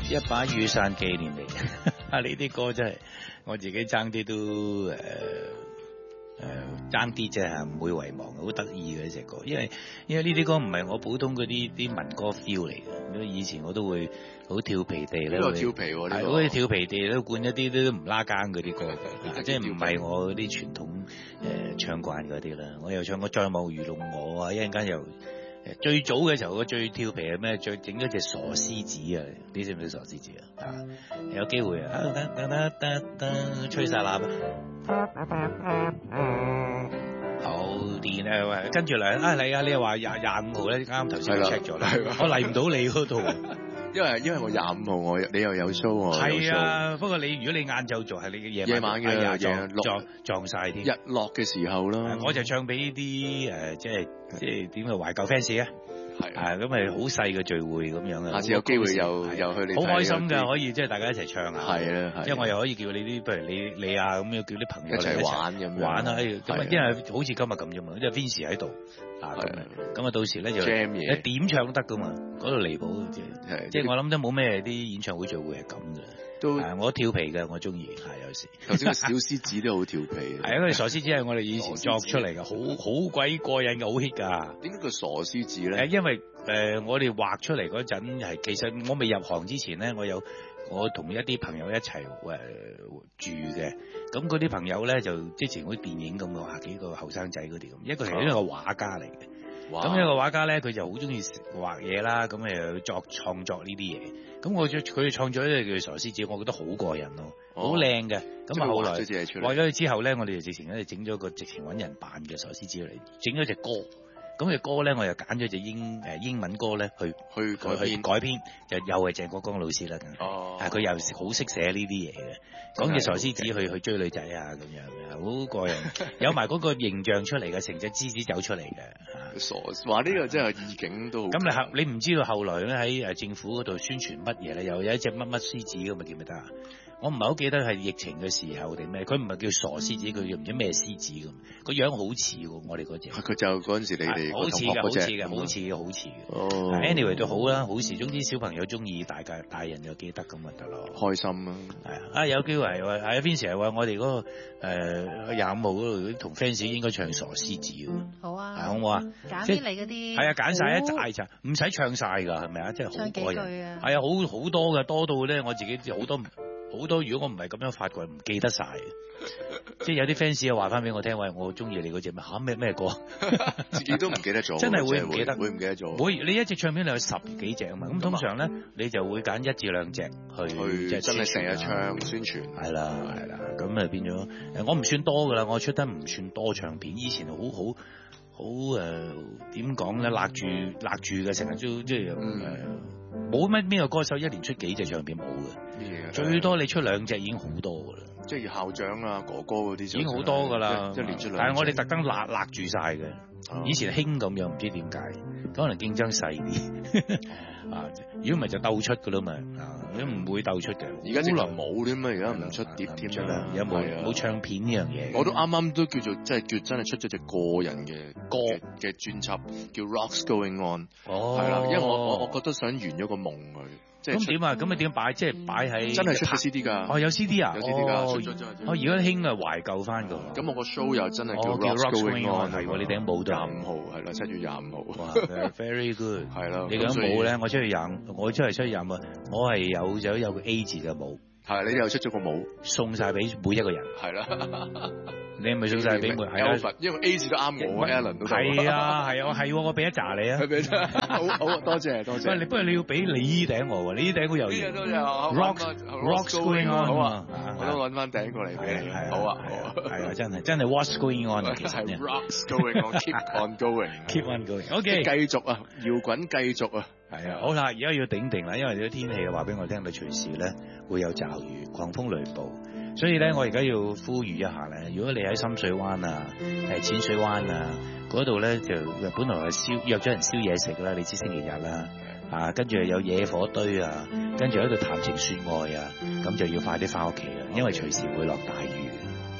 一把雨傘紀念你。啊，呢啲歌真係我自己爭啲都爭啲啫，唔會遺忘，好得意嘅一隻歌。因為呢啲歌唔係我普通嗰啲民歌 feel 嚟嘅。因為以前我都會好調皮地咧， 呢個調皮喎，呢個好似調皮地都灌一啲都唔拉更嗰啲歌嘅，即係唔係我嗰啲傳統唱慣嗰啲啦。我又唱過再無愚弄我啊，一陣間又。最早嘅時候，我最調皮係咩？最整咗隻傻獅子啊！你識唔識傻獅子啊？有機會啊！吹晒喇叭，好電啊！跟住嚟你啊！你又話廿五號咧，啱頭先 check 咗啦，我嚟唔到你嗰度。 因為我25號你又有 show 喎。係啊，不過如果你晏晝做係你嘅夜晚嘅撞晒添。 日落嘅時候啦， 我就唱俾啲即係點嘅懷舊 fans 啊。係咁咪好細嘅聚會咁樣啊！ 下次有機會又去你好開心㗎，可以即係大家一齊唱啊！ 係啊， 即係我又可以叫你啲，譬如你啊咁樣叫啲朋友一齊玩咁玩啊！咁啊，因為好似今日咁啫嘛，因為 Vincy 喺度咁啊，到時咧就你點唱都得㗎嘛，嗰度離譜即係我諗都冇咩啲演唱會聚會係咁嘅。都我調皮嘅，我中意有時。 頭先個小獅子都好調皮。 係因為傻獅子係我哋以前作出嚟嘅，好鬼過癮嘅，好 hit 㗎。 點解叫傻獅子咧？ 因為我哋畫出嚟嗰陣係，其實我未入行之前咧，我同一啲朋友一齊住嘅。咁嗰啲朋友咧就之前好似電影咁嘅話，幾個後生仔嗰啲咁，一個係一個畫家嚟嘅。咁一個畫家咧，佢就好中意畫嘢啦，咁又要創作呢啲嘢。咁佢創作一隻叫傻獅子，我覺得好過癮咯，好靚嘅。咁啊後來畫咗佢之後咧，我哋就直情整咗個直情揾人扮嘅傻獅子嚟，整咗隻歌。咁隻歌咧，我又揀咗隻英文歌咧，去改編，就又係鄭國江老師啦。佢又好識寫呢啲嘢嘅，講隻傻獅子去追女仔啊，咁樣好過癮，有埋嗰個形象出嚟嘅，成隻獅子走出嚟嘅。 傻話呢個真係意境都好。 咁你唔知道後來咧喺政府嗰度宣傳乜嘢咧？又有一隻乜乜獅子咁啊？記唔記得啊？我唔係好記得係疫情嘅時候定咩？佢唔係叫傻獅子，佢叫唔知咩獅子咁，個樣好似喎，我哋嗰隻。佢就嗰陣時你哋好似嘅。Anyway 都好啦，好事。總之小朋友中意，大人就記得咁咪得咯。 開心啦。 係啊，有機會係啊，Vincy係話我哋嗰個25號嗰度同 fans 應該唱傻獅子。 好啊。 好唔好啊？ 揀啲你嗰啲。 係啊，揀晒一大扎，唔使唱晒㗎，係咪啊？真係好過癮。 唱幾句啊？ 係啊，好多㗎，多到咧我自己好多，如果我唔係咁樣發掘，唔記得晒。即係有啲 fans 又話翻俾我聽，喂，我中意你嗰隻咩歌， 自己都唔記得咗， 真係會唔記得， 會唔記得咗。 會，你一隻唱片你有10幾隻啊嘛，咁通常咧你就會揀1至2隻去即係真係成日唱宣傳。係啦， 咁啊變咗我唔算多噶啦，我出得唔算多唱片，以前好點講咧，勒住嘅，成日都即係冇乜邊個歌手一年出幾隻唱片冇嘅，最多你出2隻已經好多噶啦。 即係校長啊、哥哥嗰啲已經好多噶啦， 一年出2隻。 但係我哋特登勒住晒嘅，以前興咁樣，唔知點解，可能競爭細啲啊。如果唔係就鬥出噶啦嘛，都唔會鬥出嘅。 而家直頭冇添啊，而家唔出碟添啦， 而家冇唱片呢樣嘢。 我都啱啱都叫做真係出咗隻個人嘅歌嘅專輯，叫 Rocks Going On。係啦，因為我覺得想圓咗個夢佢。 咁點啊？咁你點擺？即係擺喺真係出咗 CD 㗎。 有 CD 啊？ 有 CD 㗎，出咗。 而家興啊，懷舊翻㗎。 咁我個 show 又真係叫 Rocks Going On， 係喎，你頂帽都 25號係啦，7月25號。 哇 ，very good。 係啦， 你頂帽咧，我出去飲，我出嚟25啊，我係有個 A 字嘅帽。 係，你又出咗個帽， 送晒俾每一個人。 係啦， 你係咪送晒俾每？係啊， 因為 A 字都啱我，Alan 都係啊，我俾一紮你啊。 佢俾好，多謝。 不過你要俾你呢頂我喎，你呢頂好有型。Rocks Going On 好啊， 我都揾翻頂過嚟俾你。好啊， 係啊，真係 What's Going On 其實係 Rocks Going On，Keep on going，Keep on going。OK， 繼續啊，搖滾繼續啊。 係啊，好啦，而家要頂定啦，因為啲天氣話俾我聽，佢隨時咧會有驟雨、狂風雷暴，所以咧我而家要呼籲一下咧，如果你喺深水灣啊、淺水灣啊嗰度咧，就本來係約咗人燒嘢食啦，你知星期日啦，跟住有野火堆啊，跟住喺度談情說愛啊，咁就要快啲翻屋企啦，因為隨時會落大雨。